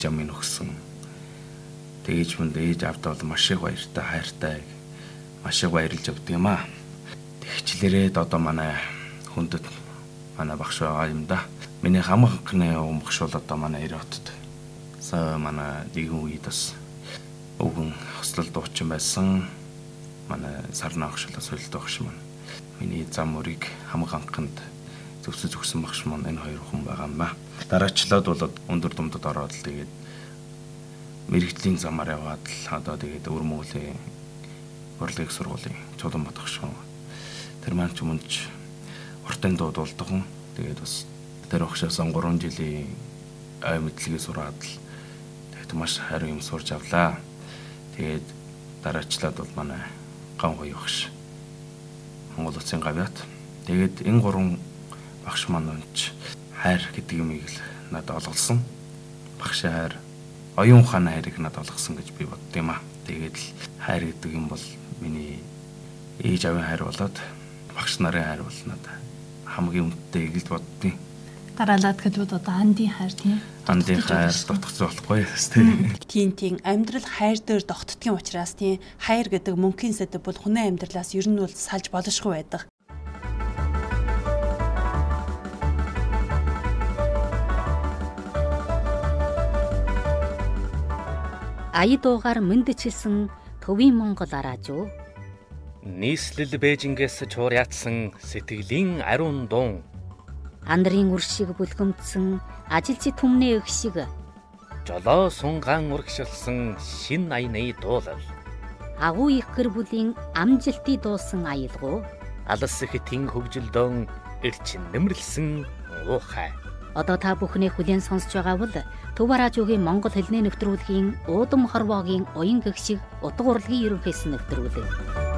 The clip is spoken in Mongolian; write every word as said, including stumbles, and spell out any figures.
жамын өгсөн. Тэгэж мэнд ээж авдаа бол маш их баяртай, хайртай, маш их баярлж явдаг юм аа. Тэгчлэрээд одоо манай хүндэт манай багш байгаа юм да. Миний хамаг анхны өвөн багш бол одоо манай Иротод. Са манай нэгэн үед бас өвгөн хослол дуучин байсан. Манай сарна багш бол солилт багш маань. Миний зам мөрийг хамаг анханд зөвсөж өгсөн багш маань энэ хоёр хүн байгаа юм ба. Дараачлаад бол өндөр думдад ороод л тэгээд мэрэгжлийн замаар яваад л одоо тэгээд өрмөглөө урлагийн сургуулийн чулуун бодох шүү. Тэр маань ч өмнөж уртын дууд болдог хүн. Тэгээд бас тэр багшаас гурван жилийн ай мэдлэгээ сураад л тэгээд маш хариу юм сурж авлаа. Тэгээд дараачлаад бол манай ган гоё багш. Монгол Улсын гавьяат. Тэгээд энэ гурван багш маань ч хайр гэдэг юмыг л надад олгосон. Багш хайр, оюун ухааны хайрыг надад олгосон гэж би бодд юм аа. Тэгээд л хайр гэдэг юм бол миний ээж авийн хайр болоод багш нарын хайр бол надад хамгийн үнэтэй гэж боддیں۔ Дараалаад гэж бод одоо андын хайр тийм. Андын хайр дутгацсан болохгүй тийм. Тийм тийм амьдрал хайр дээр тогтдгийн учраас тийм хайр гэдэг мөнхийн сэдэв бол хүний амьдралаас ер нь бол салж болшгүй байдаг. Аядуугаар мэндчилсэн төвийн Монгол араажуу. Нийслэл Бээжингээс чуур яатсан сэтгэлийн ариун дуун. Андрын үр шиг бүлгэмдсэн ажилчид түмнээ их шиг. Жолоо сунгаан урагшилсан шин аяны дуулал. Агуу их гэр бүлийн амжилтыг дуусан аялгуу. Алс ихтийн хөгжилдөн эрчин нэмэрлсэн уухай. Одоо та бүхний хүлээн сонсож байгаа бол Төв араажуугийн Монгол хэлний нэвтрүүлгийн уудам хорвоогийн уян гэгшиг утга урлагийн ерөнхийсэн нэвтрүүлэг.